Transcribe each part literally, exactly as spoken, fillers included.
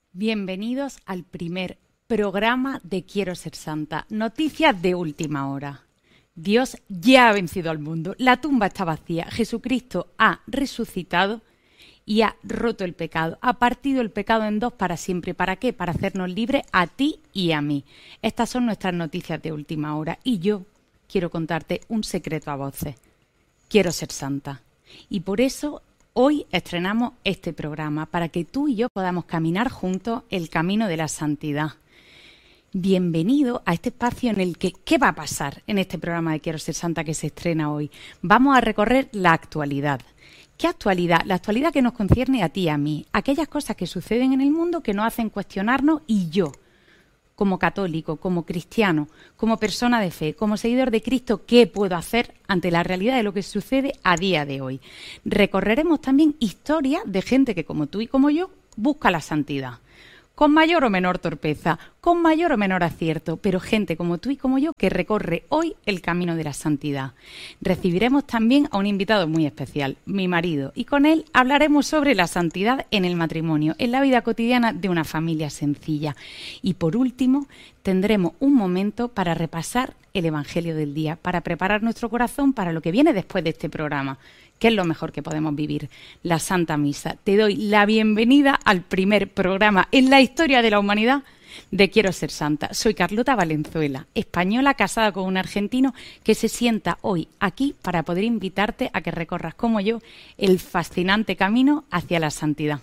Bienvenidos al primer programa de Quiero Ser Santa. Noticias de última hora. Dios ya ha vencido al mundo. La tumba está vacía. Jesucristo ha resucitado y ha roto el pecado. Ha partido el pecado en dos para siempre. ¿Para qué? Para hacernos libres a ti y a mí. Estas son nuestras noticias de última hora. Y yo quiero contarte un secreto a voces. Quiero ser santa. Y por eso hoy estrenamos este programa, para que tú y yo podamos caminar juntos el camino de la santidad. Bienvenido a este espacio en el que, ¿qué va a pasar en este programa de Quiero Ser Santa que se estrena hoy? Vamos a recorrer la actualidad. ¿Qué actualidad? La actualidad que nos concierne a ti y a mí. Aquellas cosas que suceden en el mundo que nos hacen cuestionarnos, y yo, como católico, como cristiano, como persona de fe, como seguidor de Cristo, ¿qué puedo hacer ante la realidad de lo que sucede a día de hoy? Recorreremos también historias de gente que, como tú y como yo, busca la santidad. Con mayor o menor torpeza, con mayor o menor acierto, pero gente como tú y como yo que recorre hoy el camino de la santidad. Recibiremos también a un invitado muy especial, mi marido, y con él hablaremos sobre la santidad en el matrimonio, en la vida cotidiana de una familia sencilla. Y por último, tendremos un momento para repasar el Evangelio del día, para preparar nuestro corazón para lo que viene después de este programa, que es lo mejor que podemos vivir, la Santa Misa. Te doy la bienvenida al primer programa en la historia de la humanidad de Quiero Ser Santa. Soy Carlota Valenzuela, española casada con un argentino que se sienta hoy aquí para poder invitarte a que recorras, como yo, el fascinante camino hacia la santidad.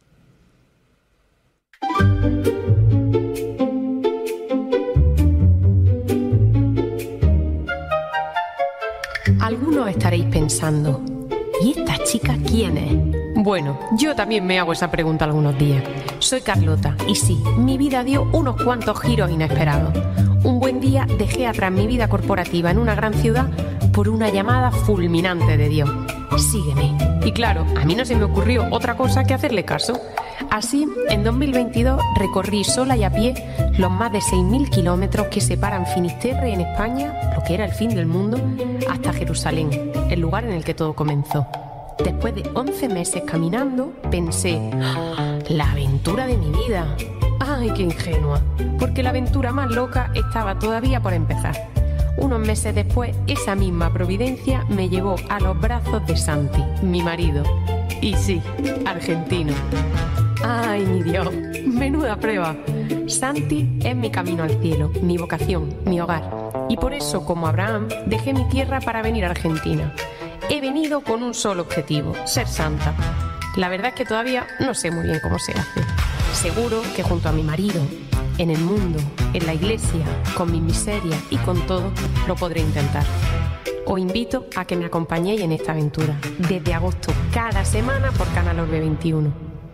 Algunos estaréis pensando, ¿y esta chica quién es? Bueno, yo también me hago esa pregunta algunos días. Soy Carlota y sí, mi vida dio unos cuantos giros inesperados. Un buen día dejé atrás mi vida corporativa en una gran ciudad por una llamada fulminante de Dios. Sígueme. Y claro, a mí no se me ocurrió otra cosa que hacerle caso. Así, en dos mil veintidós recorrí sola y a pie los más de seis mil kilómetros que separan Finisterre en España, lo que era el fin del mundo, hasta Jerusalén, el lugar en el que todo comenzó. Después de once meses caminando, pensé, ¡ah! La aventura de mi vida. ¡Ay, qué ingenua! Porque la aventura más loca estaba todavía por empezar. Unos meses después, esa misma providencia me llevó a los brazos de Santi, mi marido. Y sí, argentino. ¡Ay, mi Dios! ¡Menuda prueba! Santi es mi camino al cielo, mi vocación, mi hogar. Y por eso, como Abraham, dejé mi tierra para venir a Argentina. He venido con un solo objetivo, ser santa. La verdad es que todavía no sé muy bien cómo se hace. Seguro que junto a mi marido, en el mundo, en la iglesia, con mis miserias y con todo, lo podré intentar. Os invito a que me acompañéis en esta aventura, desde agosto, cada semana por Canal Orbe veintiuno.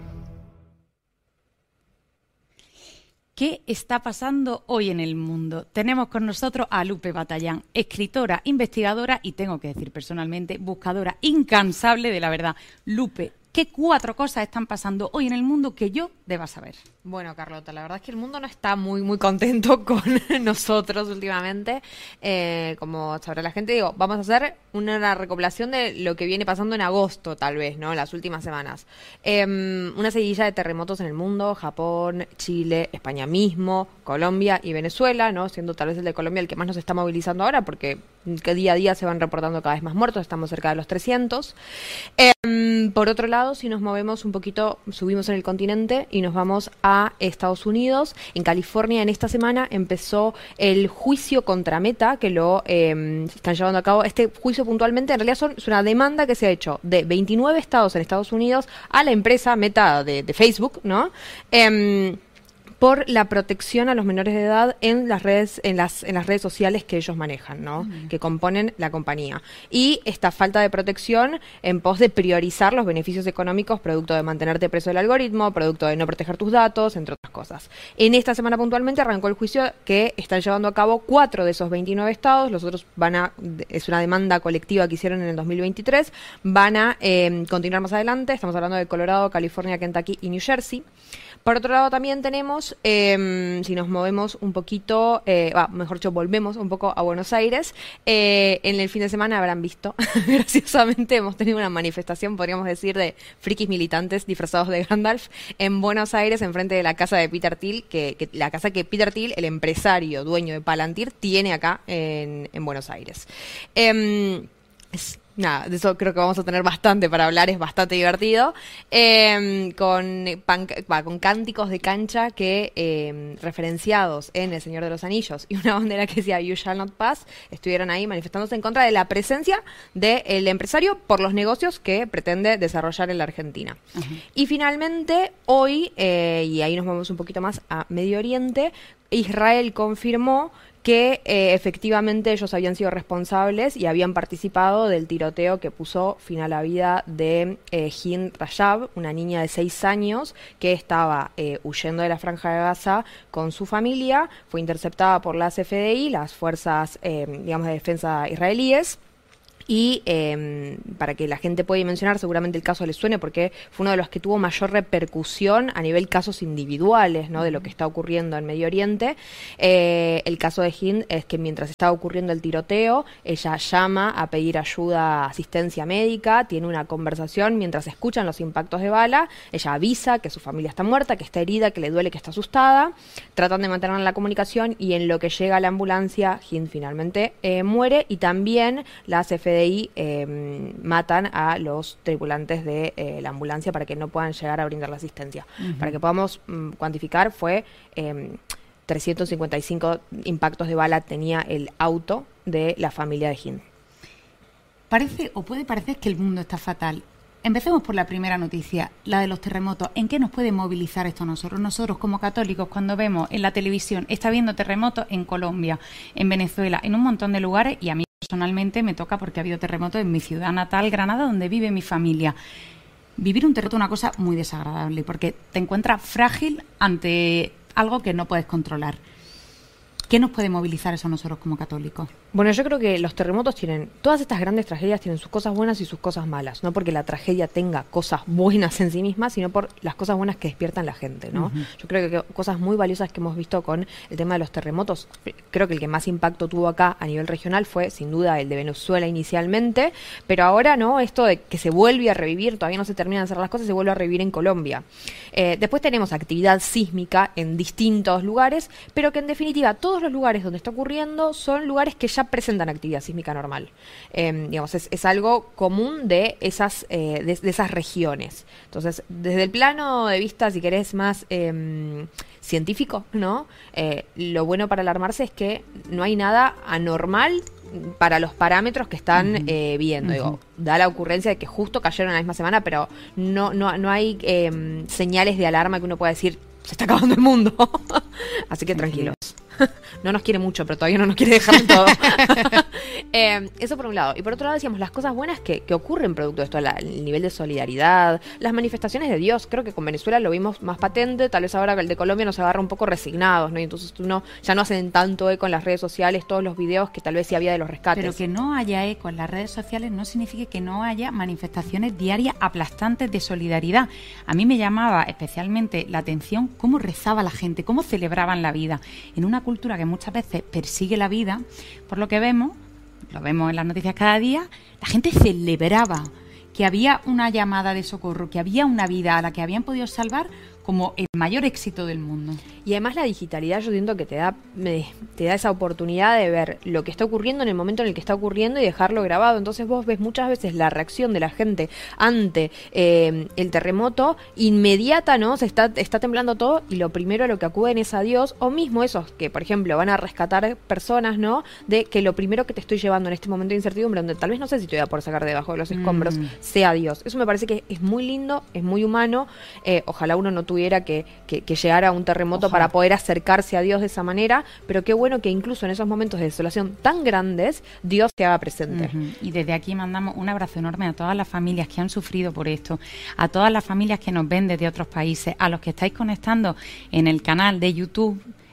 ¿Qué está pasando hoy en el mundo? Tenemos con nosotros a Lupe Batallán, escritora, investigadora y, tengo que decir personalmente, buscadora incansable de la verdad. Lupe, ¿qué cuatro cosas están pasando hoy en el mundo que yo deba saber? Bueno, Carlota, la verdad es que el mundo no está muy muy contento con nosotros últimamente. Eh, como sabrá la gente, digo, vamos a hacer una recopilación de lo que viene pasando en agosto, tal vez, ¿no? En las últimas semanas. Eh, una seguidilla de terremotos en el mundo: Japón, Chile, España mismo, Colombia y Venezuela, ¿no? Siendo tal vez el de Colombia el que más nos está movilizando ahora, porque que día a día se van reportando cada vez más muertos, estamos cerca de los trescientos. Eh, por otro lado, si nos movemos un poquito, subimos en el continente y nos vamos a a Estados Unidos. En California, en esta semana, empezó el juicio contra Meta, que lo eh, están llevando a cabo. Este juicio puntualmente, en realidad son, es una demanda que se ha hecho de veintinueve estados en Estados Unidos a la empresa Meta de, de Facebook, ¿no? Eh, por la protección a los menores de edad en las redes, en las, en las redes sociales que ellos manejan, ¿no? Mm. Que componen la compañía. Y esta falta de protección en pos de priorizar los beneficios económicos producto de mantenerte preso del algoritmo, producto de no proteger tus datos, entre otras cosas. En esta semana puntualmente arrancó el juicio que están llevando a cabo cuatro de esos veintinueve estados. Los otros van a, es una demanda colectiva que hicieron en el dos mil veintitrés, van a eh, continuar más adelante. Estamos hablando de Colorado, California, Kentucky y New Jersey. Por otro lado, también tenemos movemos, eh, si nos movemos un poquito, eh, bah, mejor dicho, volvemos un poco a Buenos Aires, eh, en el fin de semana habrán visto, graciosamente hemos tenido una manifestación, podríamos decir, de frikis militantes disfrazados de Gandalf en Buenos Aires, enfrente de la casa de Peter Thiel, que, que la casa que Peter Thiel, el empresario dueño de Palantir, tiene acá en, en Buenos Aires. Eh, es, Nada, de eso creo que vamos a tener bastante para hablar, es bastante divertido, eh, con, pan, bah, con cánticos de cancha que eh, referenciados en El Señor de los Anillos y una bandera que decía You Shall Not Pass, estuvieron ahí manifestándose en contra de la presencia del empresario por los negocios que pretende desarrollar en la Argentina. Uh-huh. Y finalmente, hoy, eh, y ahí nos vamos un poquito más a Medio Oriente, Israel confirmó que eh, efectivamente ellos habían sido responsables y habían participado del tiroteo que puso fin a la vida de eh, Hind Rajab, una niña de seis años que estaba eh, huyendo de la Franja de Gaza con su familia, fue interceptada por las F D I, las fuerzas eh, digamos de defensa israelíes. Y eh, para que la gente pueda mencionar, seguramente el caso les suene porque fue uno de los que tuvo mayor repercusión a nivel casos individuales, ¿no? De lo que está ocurriendo en Medio Oriente. Eh, el caso de Hind es que mientras estaba ocurriendo el tiroteo, ella llama a pedir ayuda, asistencia médica, tiene una conversación mientras escuchan los impactos de bala, ella avisa que su familia está muerta, que está herida, que le duele, que está asustada, tratan de mantener la comunicación y en lo que llega a la ambulancia, Hind finalmente eh, muere y también las F D I ahí eh, matan a los tripulantes de eh, la ambulancia para que no puedan llegar a brindar la asistencia. Uh-huh. Para que podamos mm, cuantificar, fue eh, trescientos cincuenta y cinco impactos de bala tenía el auto de la familia de Hind. Parece, o puede parecer que el mundo está fatal. Empecemos por la primera noticia, la de los terremotos. ¿En qué nos puede movilizar esto a nosotros? Nosotros como católicos, cuando vemos en la televisión, está habiendo terremotos en Colombia, en Venezuela, en un montón de lugares, y a mí personalmente me toca porque ha habido terremotos en mi ciudad natal, Granada, donde vive mi familia. Vivir un terremoto es una cosa muy desagradable porque te encuentras frágil ante algo que no puedes controlar. ¿Qué nos puede movilizar eso a nosotros como católicos? Bueno, yo creo que los terremotos tienen, todas estas grandes tragedias tienen sus cosas buenas y sus cosas malas, no porque la tragedia tenga cosas buenas en sí misma, sino por las cosas buenas que despiertan la gente, ¿no? Uh-huh. Yo creo que cosas muy valiosas que hemos visto con el tema de los terremotos, creo que el que más impacto tuvo acá a nivel regional fue sin duda el de Venezuela inicialmente, pero ahora, ¿no? Esto de que se vuelve a revivir, todavía no se terminan de hacer las cosas, se vuelve a revivir en Colombia. Eh, después tenemos actividad sísmica en distintos lugares, pero que en definitiva todos los lugares donde está ocurriendo son lugares que ya presentan actividad sísmica normal. Eh, digamos, es, es algo común de esas, eh, de, de esas regiones. Entonces, desde el plano de vista, si querés, más eh, científico, ¿no? Eh, lo bueno para alarmarse es que no hay nada anormal para los parámetros que están uh-huh. eh, viendo. Uh-huh. Digo, da la ocurrencia de que justo cayeron en la misma semana, pero no, no, no hay eh, señales de alarma que uno pueda decir, se está acabando el mundo. Así que tranquilos. No nos quiere mucho, pero todavía no nos quiere dejar todo. eh, eso por un lado. Y por otro lado decíamos las cosas buenas que, que ocurren producto de esto, la, el nivel de solidaridad, las manifestaciones de Dios. Creo que con Venezuela lo vimos más patente, tal vez ahora que el de Colombia nos agarra un poco resignados, ¿no? Y entonces uno ya no hacen tanto eco en las redes sociales todos los videos que tal vez sí había de los rescates. Pero que no haya eco en las redes sociales no significa que no haya manifestaciones diarias aplastantes de solidaridad. A mí me llamaba especialmente la atención cómo rezaba la gente, cómo celebraban la vida. En una cultura que muchas veces persigue la vida, por lo que vemos, lo vemos en las noticias cada día, la gente celebraba que había una llamada de socorro, que había una vida a la que habían podido salvar como el mayor éxito del mundo. Y además la digitalidad yo siento que te da me, te da esa oportunidad de ver lo que está ocurriendo en el momento en el que está ocurriendo y dejarlo grabado. Entonces vos ves muchas veces la reacción de la gente ante eh, el terremoto inmediata, ¿no? Se está, está temblando todo y lo primero a lo que acuden es a Dios, o mismo esos que, por ejemplo, van a rescatar personas, ¿no? De que lo primero que te estoy llevando en este momento de incertidumbre, donde tal vez no sé si te voy a poder sacar debajo de los escombros, mm. sea Dios. Eso me parece que es muy lindo, es muy humano. Eh, ojalá uno no tuviera que, que, que llegar a un terremoto Ojalá. Para poder acercarse a Dios de esa manera, pero qué bueno que incluso en esos momentos de desolación tan grandes, Dios te haga presente. Uh-huh. Y desde aquí mandamos un abrazo enorme a todas las familias que han sufrido por esto, a todas las familias que nos ven desde otros países, a los que estáis conectando en el canal de YouTube,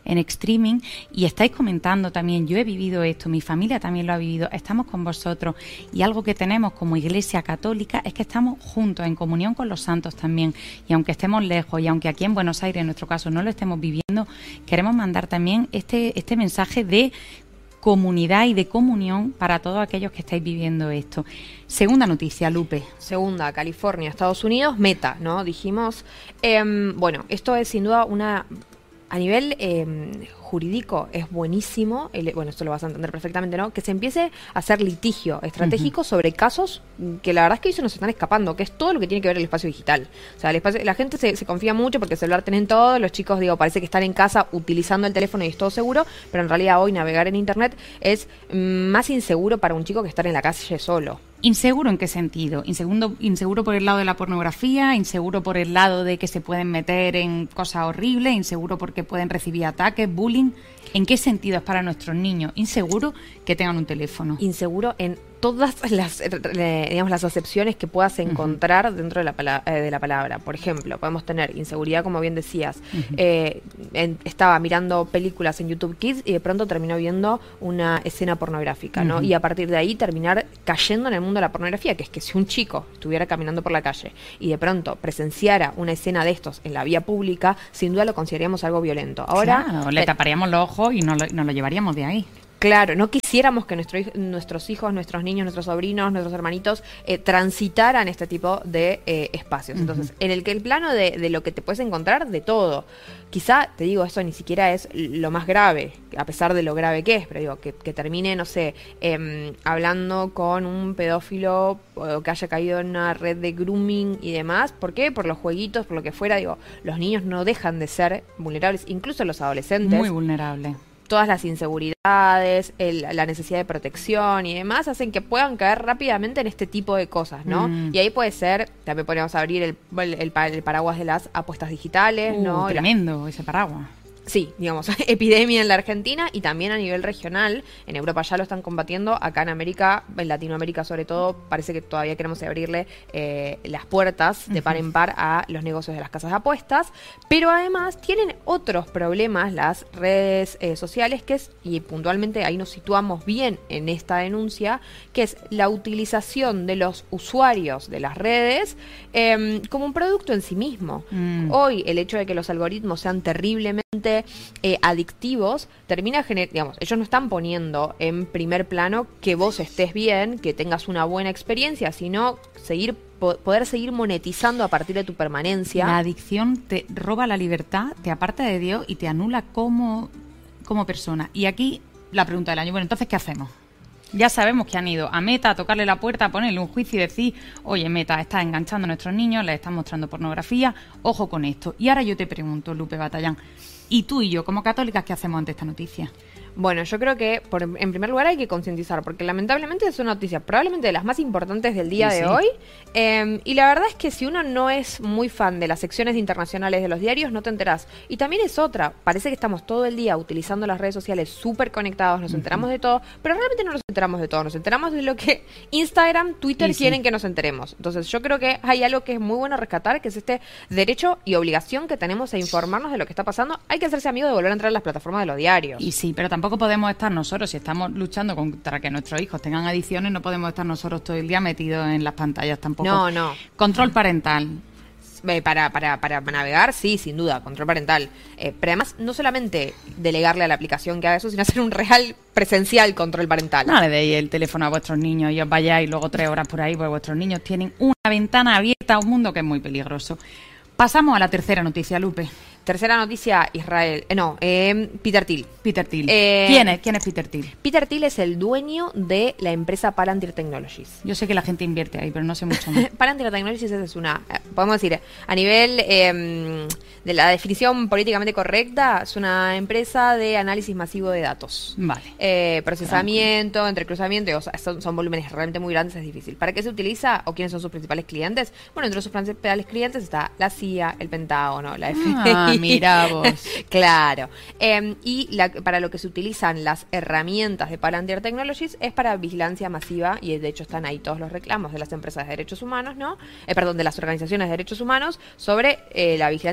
en streaming y estáis comentando también, yo he vivido esto, mi familia también lo ha vivido, estamos con vosotros y algo que tenemos como Iglesia Católica es que estamos juntos en comunión con los santos también y aunque estemos lejos y aunque aquí en Buenos Aires en nuestro caso no lo estemos viviendo, queremos mandar también este, este mensaje de comunidad y de comunión para todos aquellos que estáis viviendo esto. Segunda noticia, Lupe. Segunda, California, Estados Unidos, Meta, ¿no? Dijimos, eh, bueno, esto es sin duda una... A nivel eh, jurídico es buenísimo, el, bueno, esto lo vas a entender perfectamente, ¿no? Que se empiece a hacer litigio estratégico uh-huh. sobre casos que la verdad es que hoy se nos están escapando, que es todo lo que tiene que ver el espacio digital. O sea, el espacio, la gente se, se confía mucho porque el celular tienen todo, los chicos, digo, parece que están en casa utilizando el teléfono y es todo seguro, pero en realidad hoy navegar en internet es mm, más inseguro para un chico que estar en la calle solo. ¿Inseguro en qué sentido? ¿Inseguro, inseguro por el lado de la pornografía? ¿Inseguro por el lado de que se pueden meter en cosas horribles? ¿Inseguro porque pueden recibir ataques, bullying? ¿En qué sentido es para nuestros niños inseguro que tengan un teléfono? Inseguro en todas las, eh, digamos, las acepciones que puedas encontrar uh-huh. dentro de la, pala- eh, de la palabra. Por ejemplo, podemos tener inseguridad, como bien decías. Uh-huh. Eh, en, estaba mirando películas en YouTube Kids y de pronto terminó viendo una escena pornográfica, ¿no? Uh-huh. Y a partir de ahí terminar cayendo en el mundo de la pornografía, que es que si un chico estuviera caminando por la calle y de pronto presenciara una escena de estos en la vía pública, sin duda lo consideraríamos algo violento. Ahora, claro, le taparíamos los ojos y nos lo, nos lo llevaríamos de ahí. Claro, no quisiéramos que nuestro, nuestros hijos, nuestros niños, nuestros sobrinos, nuestros hermanitos eh, transitaran este tipo de eh, espacios. Entonces, uh-huh. en el que el plano de, de lo que te puedes encontrar, de todo. Quizá, te digo, eso ni siquiera es lo más grave, a pesar de lo grave que es, pero digo, que, que termine, no sé, eh, hablando con un pedófilo o que haya caído en una red de grooming y demás. ¿Por qué? Por los jueguitos, por lo que fuera. Digo, los niños no dejan de ser vulnerables, incluso los adolescentes. Muy vulnerables. Todas las inseguridades, el, la necesidad de protección y demás hacen que puedan caer rápidamente en este tipo de cosas, ¿no? Mm. Y ahí puede ser, también podríamos abrir el, el, el, el paraguas de las apuestas digitales, uh, ¿no? Tremendo ese paraguas. Sí, digamos, epidemia en la Argentina y también a nivel regional. En Europa ya lo están combatiendo, acá en América, en Latinoamérica sobre todo, parece que todavía queremos abrirle eh, las puertas de par en par a los negocios de las casas de apuestas, pero además tienen otros problemas las redes eh, sociales, que es, y puntualmente ahí nos situamos bien en esta denuncia, que es la utilización de los usuarios de las redes eh, como un producto en sí mismo. Mm. Hoy el hecho de que los algoritmos sean terriblemente Eh, adictivos, termina generando, digamos, ellos no están poniendo en primer plano que vos estés bien, que tengas una buena experiencia, sino seguir po- poder seguir monetizando a partir de tu permanencia. La adicción te roba la libertad, te aparta de Dios y te anula como, como persona. Y aquí la pregunta del año, bueno, entonces, ¿qué hacemos? Ya sabemos que han ido a Meta a tocarle la puerta, a ponerle un juicio y decir, oye, Meta, estás enganchando a nuestros niños, les estás mostrando pornografía, ojo con esto. Y ahora yo te pregunto, Lupe Batallán, ¿y tú y yo, como católicas, qué hacemos ante esta noticia? Bueno, yo creo que por, en primer lugar hay que concientizar, porque lamentablemente es una noticia probablemente de las más importantes del día sí, de sí. hoy. Eh, y la verdad es que si uno no es muy fan de las secciones internacionales de los diarios, no te enterás. Y también es otra, parece que estamos todo el día utilizando las redes sociales súper conectados, nos uh-huh. enteramos de todo, pero realmente no nos enteramos de todo, nos enteramos de lo que Instagram, Twitter sí, quieren sí. que nos enteremos. Entonces yo creo que hay algo que es muy bueno rescatar, que es este derecho y obligación que tenemos a informarnos de lo que está pasando. Hay que hacerse amigo de volver a entrar a las plataformas de los diarios. Y sí, pero tampoco podemos estar nosotros, si estamos luchando contra que nuestros hijos tengan adicciones, no podemos estar nosotros todo el día metidos en las pantallas tampoco. No, no. Control parental. Para, para, para navegar, sí, sin duda, control parental. Eh, pero además, no solamente delegarle a la aplicación que haga eso, sino hacer un real presencial control parental. No le deis el teléfono a vuestros niños y os vayáis luego tres horas por ahí, porque vuestros niños tienen una ventana abierta a un mundo que es muy peligroso. Pasamos a la tercera noticia, Lupe. Tercera noticia, Israel. Eh, no, eh, Peter Thiel. Peter Thiel. Eh, ¿Quién es? ¿Quién es Peter Thiel? Peter Thiel es el dueño de la empresa Palantir Technologies. Yo sé que la gente invierte ahí, pero no sé mucho más. Palantir Technologies es una, podemos decir, a nivel eh, de la definición políticamente correcta, es una empresa de análisis masivo de datos. Vale. Eh, procesamiento, claro. entrecruzamiento, o sea, son, son volúmenes realmente muy grandes, es difícil. ¿Para qué se utiliza o quiénes son sus principales clientes? Bueno, entre sus principales clientes está la C I A, el Pentágono, la F B I. Ah, mira vos. Claro. Eh, y la, para lo que se utilizan las herramientas de Palantir Technologies es para vigilancia masiva, y de hecho están ahí todos los reclamos de las empresas de derechos humanos, ¿no? Eh, perdón, de las organizaciones de derechos humanos sobre eh, la vigilancia masiva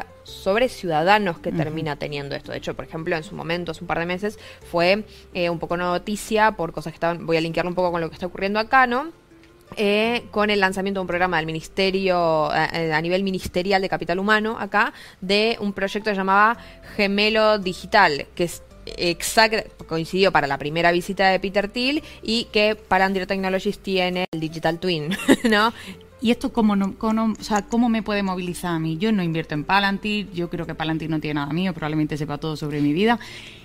influencia sobre ciudadanos que uh-huh. termina teniendo esto. De hecho, por ejemplo, en su momento, hace un par de meses, fue eh, un poco noticia por cosas que estaban, voy a linkearlo un poco con lo que está ocurriendo acá, ¿no? Eh, con el lanzamiento de un programa del Ministerio, eh, a nivel ministerial de Capital Humano, acá, de un proyecto que se llamaba Gemelo Digital, que es exacto, coincidió para la primera visita de Peter Thiel y que Palantir Technologies tiene el Digital Twin, ¿no? ¿Y esto cómo, no, cómo, o sea, cómo me puede movilizar a mí? Yo no invierto en Palantir, yo creo que Palantir no tiene nada mío, probablemente sepa todo sobre mi vida.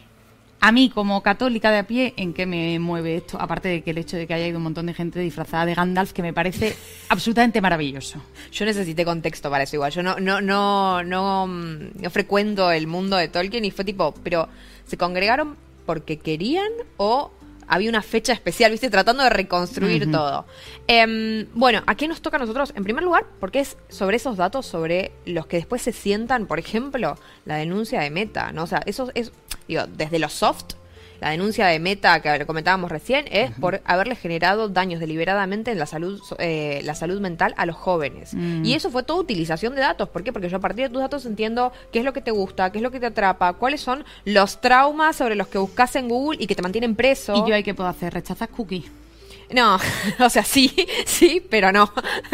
A mí, como católica de a pie, ¿en qué me mueve esto? Aparte de que el hecho de que haya ido un montón de gente disfrazada de Gandalf, que me parece absolutamente maravilloso. Yo necesité contexto para eso igual. Yo no, no, no, no, no frecuento el mundo de Tolkien y fue tipo, pero ¿se congregaron porque querían o había una fecha especial, viste, tratando de reconstruir uh-huh. todo? Eh, bueno, ¿a qué nos toca a nosotros? En primer lugar, porque es sobre esos datos sobre los que después se sientan, por ejemplo, la denuncia de Meta, ¿no? O sea, eso es, digo, desde lo soft, la denuncia de Meta que comentábamos recién es uh-huh. por haberle generado daños deliberadamente en la salud eh, la salud mental a los jóvenes. Uh-huh. Y eso fue toda utilización de datos. ¿Por qué? Porque yo a partir de tus datos entiendo qué es lo que te gusta, qué es lo que te atrapa, cuáles son los traumas sobre los que buscas en Google y que te mantienen preso. ¿Y yo ahí qué puedo hacer? ¿Rechazas cookies? No, o sea, sí, sí, pero no.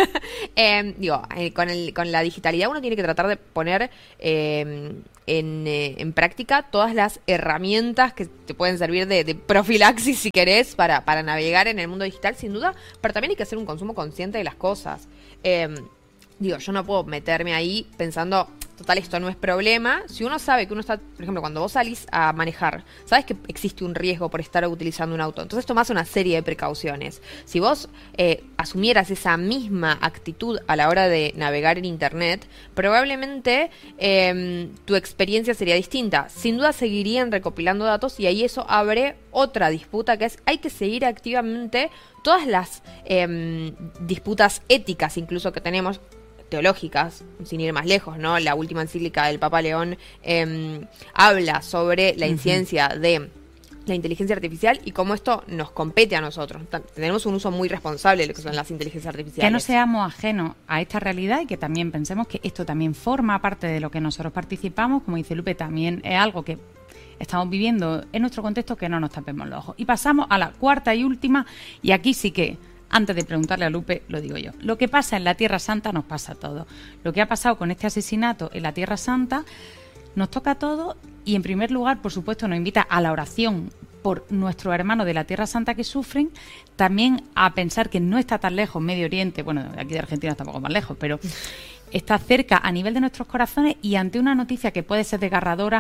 eh, digo, eh, con, el, con la digitalidad uno tiene que tratar de poner eh, en, eh, en práctica todas las herramientas que te pueden servir de, de profilaxis, si querés, para, para navegar en el mundo digital, sin duda, pero también hay que hacer un consumo consciente de las cosas. Eh, digo, yo no puedo meterme ahí pensando, total, esto no es problema. Si uno sabe que uno está, por ejemplo, cuando vos salís a manejar, sabes que existe un riesgo por estar utilizando un auto, entonces tomás una serie de precauciones. Si vos eh, asumieras esa misma actitud a la hora de navegar en internet, probablemente eh, tu experiencia sería distinta. Sin duda seguirían recopilando datos y ahí eso abre otra disputa, que es, hay que seguir activamente todas las eh, disputas éticas incluso que tenemos, teológicas, sin ir más lejos, ¿no? La última encíclica del Papa León eh, habla sobre la incidencia uh-huh. de la inteligencia artificial y cómo esto nos compete a nosotros. Tenemos un uso muy responsable de lo que son las inteligencias artificiales. Que no seamos ajenos a esta realidad y que también pensemos que esto también forma parte de lo que nosotros participamos. Como dice Lupe, también es algo que estamos viviendo en nuestro contexto, que no nos tapemos los ojos. Y pasamos a la cuarta y última, y aquí sí que, antes de preguntarle a Lupe, lo digo yo. Lo que pasa en la Tierra Santa nos pasa a todos. Lo que ha pasado con este asesinato en la Tierra Santa nos toca a todos y, en primer lugar, por supuesto, nos invita a la oración por nuestros hermanos de la Tierra Santa que sufren, también a pensar que no está tan lejos Medio Oriente, bueno, aquí de Argentina está un poco más lejos, pero está cerca a nivel de nuestros corazones y ante una noticia que puede ser desgarradora.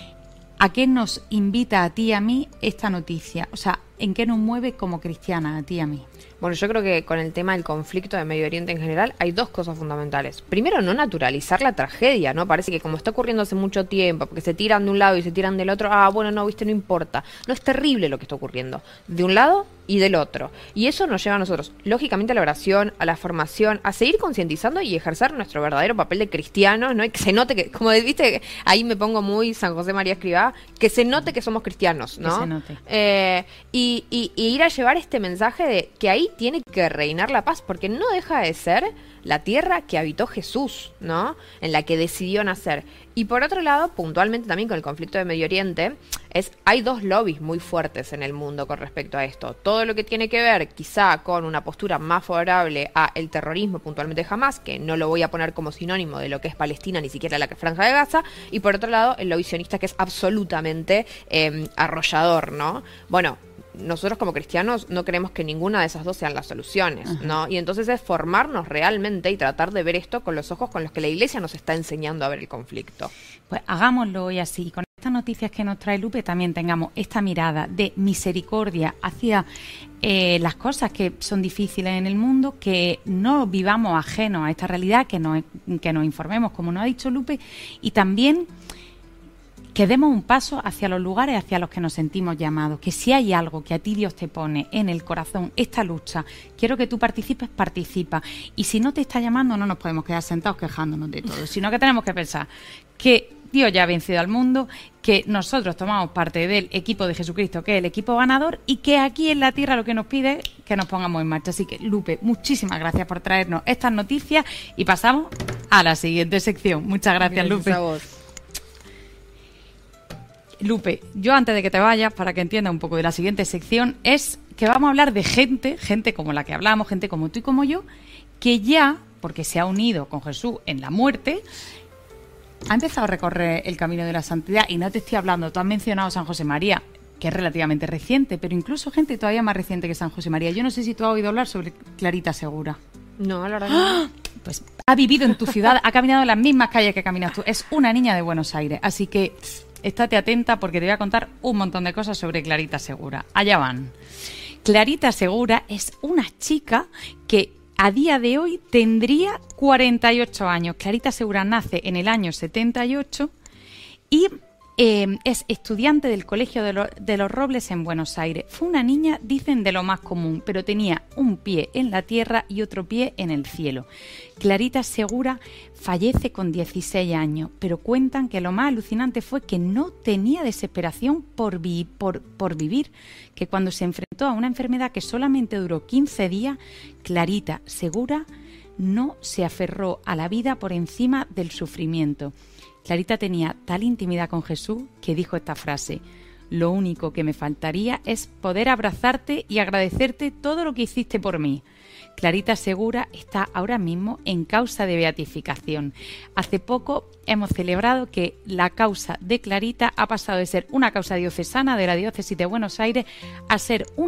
¿A qué nos invita a ti y a mí esta noticia? O sea, ¿en qué nos mueve como cristiana a ti y a mí? Bueno, yo creo que con el tema del conflicto de Medio Oriente en general hay dos cosas fundamentales. Primero, no naturalizar la tragedia, ¿no? Parece que como está ocurriendo hace mucho tiempo, porque se tiran de un lado y se tiran del otro, ah, bueno, no, viste, no importa. No, es terrible lo que está ocurriendo, de un lado y del otro. Y eso nos lleva a nosotros, lógicamente, a la oración, a la formación, a seguir concientizando y ejercer nuestro verdadero papel de cristianos, ¿no? Y que se note que, como viste, ahí me pongo muy San José María Escrivá, que se note que somos cristianos, ¿no? Que se note. Eh, y, y, y ir a llevar este mensaje de que ahí tiene que reinar la paz, porque no deja de ser la tierra que habitó Jesús, ¿no? En la que decidió nacer. Y por otro lado, puntualmente también con el conflicto de Medio Oriente, es hay dos lobbies muy fuertes en el mundo con respecto a esto. Todo lo que tiene que ver quizá con una postura más favorable a el terrorismo, puntualmente Hamas, que no lo voy a poner como sinónimo de lo que es Palestina, ni siquiera la Franja de Gaza, y por otro lado, el lobby sionista, que es absolutamente eh, arrollador, ¿no? Bueno, nosotros como cristianos no creemos que ninguna de esas dos sean las soluciones, uh-huh. ¿no? Y entonces es formarnos realmente y tratar de ver esto con los ojos con los que la Iglesia nos está enseñando a ver el conflicto. Pues hagámoslo hoy así. Con estas noticias que nos trae Lupe también tengamos esta mirada de misericordia hacia eh, las cosas que son difíciles en el mundo, que no vivamos ajenos a esta realidad, que nos, que nos informemos, como nos ha dicho Lupe, y también que demos un paso hacia los lugares hacia los que nos sentimos llamados, que si hay algo que a ti Dios te pone en el corazón, esta lucha, quiero que tú participes, participa. Y si no te está llamando, no nos podemos quedar sentados quejándonos de todo, sino que tenemos que pensar que Dios ya ha vencido al mundo, que nosotros tomamos parte del equipo de Jesucristo, que es el equipo ganador, y que aquí en la tierra lo que nos pide es que nos pongamos en marcha. Así que, Lupe, muchísimas gracias por traernos estas noticias y pasamos a la siguiente sección. Muchas gracias, gracias Lupe. A vos. Lupe, yo antes de que te vayas, para que entiendas un poco de la siguiente sección, es que vamos a hablar de gente, gente como la que hablamos, gente como tú y como yo, que ya, porque se ha unido con Jesús en la muerte, ha empezado a recorrer el camino de la santidad. Y no te estoy hablando, tú has mencionado San José María, que es relativamente reciente, pero incluso gente todavía más reciente que San José María. Yo no sé si tú has oído hablar sobre Clarita Segura. No, la verdad que no. Pues ha vivido en tu ciudad, ha caminado en las mismas calles que caminas tú. Es una niña de Buenos Aires, así que estate atenta porque te voy a contar un montón de cosas sobre Clarita Segura. Allá van. Clarita Segura es una chica que a día de hoy tendría cuarenta y ocho años. Clarita Segura nace en el año setenta y ocho y eh, es estudiante del Colegio de, lo, de los Robles en Buenos Aires. Fue una niña, dicen, de lo más común, pero tenía un pie en la tierra y otro pie en el cielo. Clarita Segura fallece con dieciséis años, pero cuentan que lo más alucinante fue que no tenía desesperación por, vi, por, por vivir, que cuando se enfrentó a una enfermedad que solamente duró quince días, Clarita Segura no se aferró a la vida por encima del sufrimiento. Clarita tenía tal intimidad con Jesús que dijo esta frase: lo único que me faltaría es poder abrazarte y agradecerte todo lo que hiciste por mí. Clarita Segura está ahora mismo en causa de beatificación. Hace poco hemos celebrado que la causa de Clarita ha pasado de ser una causa diocesana de la diócesis de Buenos Aires a ser una